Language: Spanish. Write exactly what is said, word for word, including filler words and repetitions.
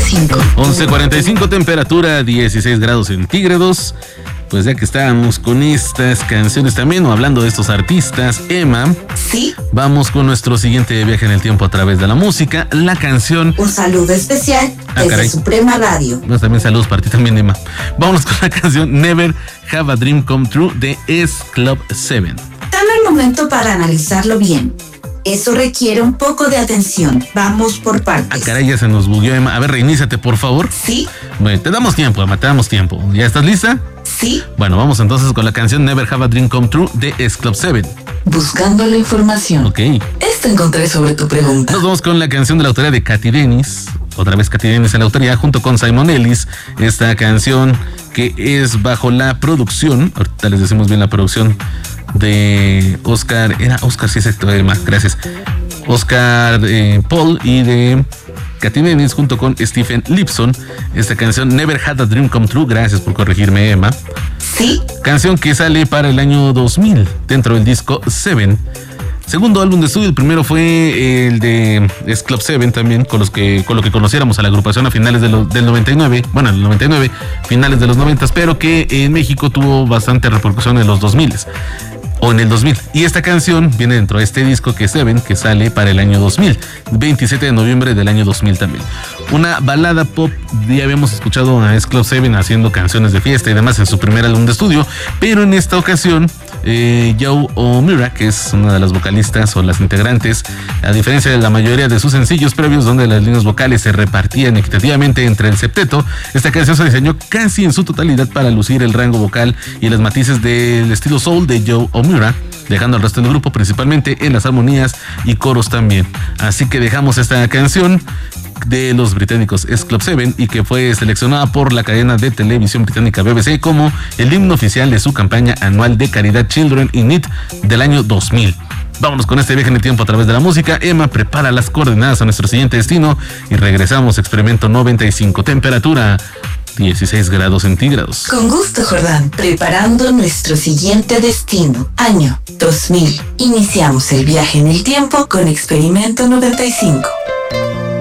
cinco. once cuarenta y cinco, temperatura dieciséis grados centígrados. Pues ya que estábamos con estas canciones también, o hablando de estos artistas, Emma, sí, vamos con nuestro siguiente viaje en el tiempo a través de la música, la canción. Un saludo especial ah, desde caray. Suprema Radio. No, también saludos para ti también, Emma. Vámonos con la canción Never Have a Dream Come True de S Club siete. Dame el momento para analizarlo bien. Eso requiere un poco de atención. Vamos por partes. Ah, caray, ya se nos bugueó, Emma. A ver, reiníciate, por favor. Sí. Bueno, te damos tiempo, Emma, te damos tiempo. ¿Ya estás lista? Sí. Bueno, vamos entonces con la canción Never Have a Dream Come True de S Club siete. Buscando la información. Ok. Esto encontré sobre tu pregunta. Nos vamos con la canción de la autoría de Katy Dennis. Otra vez Katy Dennis en la autoría, junto con Simon Ellis. Esta canción que es bajo la producción, ahorita les decimos bien la producción, de Oscar, era Oscar, sí, exacto, Emma, gracias. Oscar eh, Paul y de Katy Dennis junto con Stephen Lipson. Esta canción Never Had a Dream Come True, gracias por corregirme, Emma. Sí. Canción que sale para el año dos mil dentro del disco Seven. Segundo álbum de estudio, el primero fue el de S Club siete también, con los que con lo que conociéramos a la agrupación a finales de lo, del noventa y nueve, bueno, en el noventa y nueve, finales de los noventa, pero que en México tuvo bastante repercusión en los dos mil o en el dos mil. Y esta canción viene dentro de este disco que es Seven, que sale para el año dos mil, veintisiete de noviembre del año dos mil también. Una balada pop, ya habíamos escuchado a S Club siete haciendo canciones de fiesta y demás en su primer álbum de estudio, pero en esta ocasión eh, Joe O'Meara, que es una de las vocalistas o las integrantes, a diferencia de la mayoría de sus sencillos previos donde las líneas vocales se repartían equitativamente entre el septeto, esta canción se diseñó casi en su totalidad para lucir el rango vocal y los matices del estilo soul de Joe O'Meara, dejando al resto del grupo principalmente en las armonías y coros también. Así que dejamos esta canción de los británicos S Club siete y que fue seleccionada por la cadena de televisión británica B B C como el himno oficial de su campaña anual de caridad Children in Need del año dos mil. Vámonos con este viaje en el tiempo a través de la música. Emma prepara las coordenadas a nuestro siguiente destino y regresamos. Experimento noventa y cinco, temperatura dieciséis grados centígrados. Con gusto, Jordán. Preparando nuestro siguiente destino. Año dos mil. Iniciamos el viaje en el tiempo con Experimento noventa y cinco.